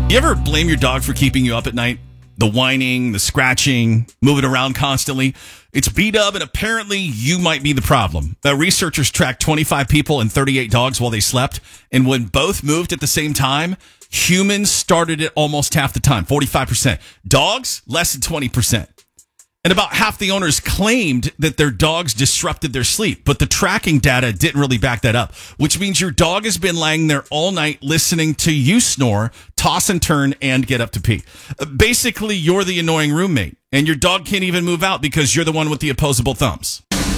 You ever blame your dog for keeping you up at night? The whining, the scratching, moving around constantly. It's B-Dub, and apparently you might be the problem. Researchers tracked 25 people and 38 dogs while they slept, and when both moved at the same time, humans started at almost half the time, 45%. Dogs, less than 20%. And about half the owners claimed that their dogs disrupted their sleep, but the tracking data didn't really back that up, which means your dog has been laying there all night listening to you snore, toss and turn, and get up to pee. Basically, you're the annoying roommate, and your dog can't even move out because you're the one with the opposable thumbs.